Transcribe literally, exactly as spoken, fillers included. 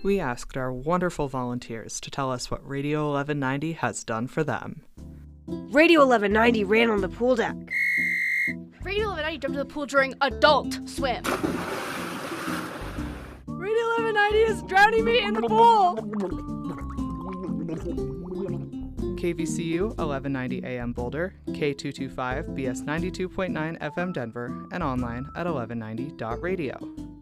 we asked our wonderful volunteers to tell us what Radio eleven ninety has done for them. Radio eleven ninety ran on the pool deck. Radio eleven ninety jumped in the pool during Adult Swim. Radio eleven ninety is drowning me in the pool. K V C U eleven ninety A M Boulder, K two twenty-five B S ninety-two point nine F M Denver, and online at eleven ninety dot radio.